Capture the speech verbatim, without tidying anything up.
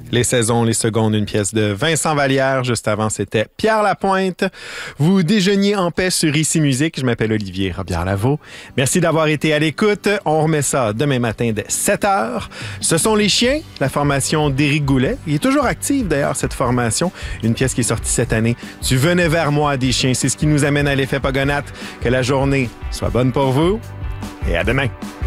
Les saisons, les secondes, une pièce de Vincent Vallière. Juste avant, c'était Pierre Lapointe. Vous déjeuniez en paix sur Ici Musique. Je m'appelle Olivier Robillard-Lavaux. Merci d'avoir été à l'écoute. On remet ça demain matin dès sept heures. Ce sont Les Chiens, la formation d'Éric Goulet. Il est toujours active d'ailleurs, cette formation. Une pièce qui est sortie cette année. Tu venais vers moi des Chiens. C'est ce qui nous amène à l'effet Pogonate. Que la journée soit bonne pour vous et à demain.